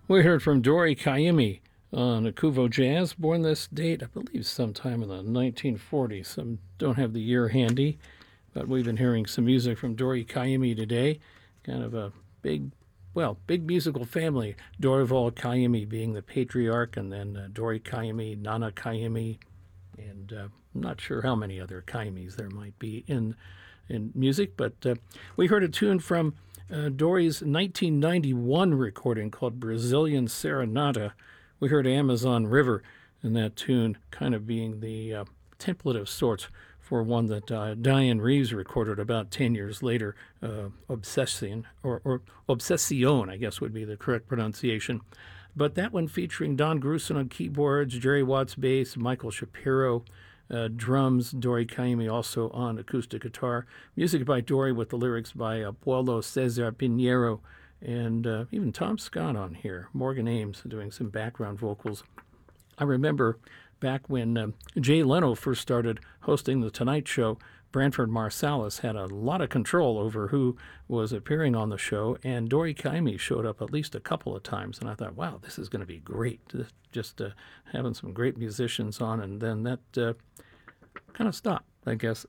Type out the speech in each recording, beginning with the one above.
We heard from Dori Caymmi on Akuvo Jazz, born this date, I believe, sometime in the 1940s. I don't have the year handy, but we've been hearing some music from Dori Caymmi today. Kind of a big musical family. Dorival Caymmi being the patriarch, and then Dori Caymmi, Nana Caymmi, and I'm not sure how many other Caymmis there might be in music. But we heard a tune from Dori's 1991 recording called Brazilian Serenata. We heard Amazon River, and that tune kind of being the template of sorts for one that Diane Reeves recorded about 10 years later, Obsession, or Obsession, I guess would be the correct pronunciation. But that one featuring Don Grusin on keyboards, Jerry Watts bass, Michael Shapiro drums, Dori Caymmi also on acoustic guitar. Music by Dori with the lyrics by Paulo Cesar Pinheiro, and even Tom Scott on here. Morgan Ames doing some background vocals. I remember back when Jay Leno first started hosting The Tonight Show, Branford Marsalis had a lot of control over who was appearing on the show, and Dori Caymmi showed up at least a couple of times, and I thought, wow, this is going to be great. Just having some great musicians on, and then that kind of stopped, I guess.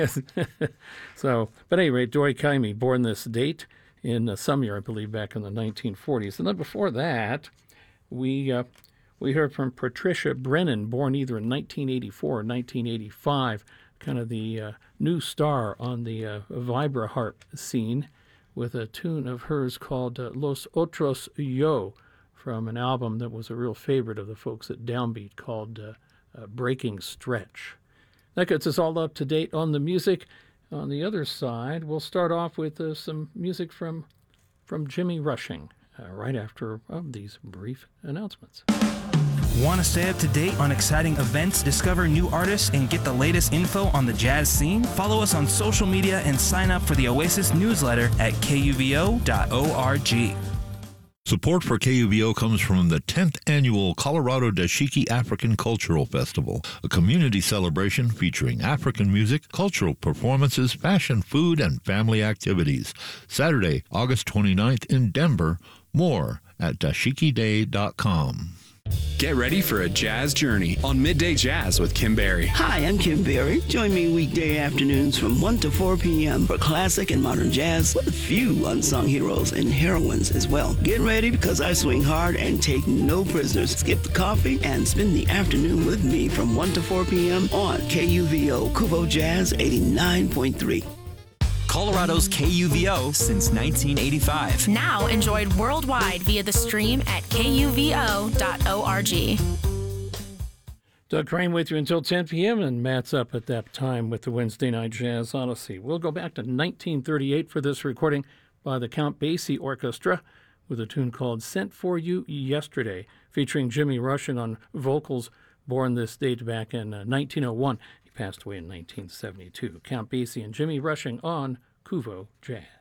So, but anyway, Dori Caymmi, born this date in some year, I believe, back in the 1940s. And then before that, we heard from Patricia Brennan, born either in 1984 or 1985, kind of the new star on the vibra harp scene, with a tune of hers called Los Otros Yo, from an album that was a real favorite of the folks at Downbeat called Breaking Stretch. That gets us all up to date on the music. On the other side, we'll start off with some music from Jimmy Rushing right after these brief announcements. Want to stay up to date on exciting events, discover new artists, and get the latest info on the jazz scene? Follow us on social media and sign up for the Oasis newsletter at kuvo.org. Support for KUVO comes from the 10th Annual Colorado Dashiki African Cultural Festival, a community celebration featuring African music, cultural performances, fashion, food, and family activities. Saturday, August 29th in Denver. More at dashikiday.com. Get ready for a jazz journey on Midday Jazz with Kim Berry. Hi, I'm Kim Berry. Join me weekday afternoons from 1 to 4 p.m. for classic and modern jazz with a few unsung heroes and heroines as well. Get ready because I swing hard and take no prisoners. Skip the coffee and spend the afternoon with me from 1 to 4 p.m. on KUVO Kuvo Jazz 89.3. Colorado's KUVO since 1985. Now enjoyed worldwide via the stream at kuvo.org. Doug Crane with you until 10 p.m., and Matt's up at that time with the Wednesday Night Jazz Odyssey. We'll go back to 1938 for this recording by the Count Basie Orchestra with a tune called Sent For You Yesterday, featuring Jimmy Rushing on vocals, born this date back in 1901. Passed away in 1972. Count Basie and Jimmy Rushing on Kuvo Jazz.